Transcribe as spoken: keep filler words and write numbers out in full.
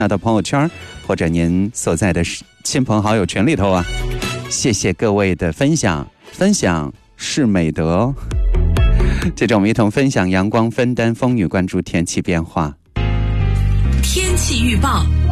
拿到朋友圈或者您所在的亲朋好友群里头啊。谢谢各位的分享，分享是美德。接着我们一同分享阳光，分担风雨，关注天气变化。 天气预报。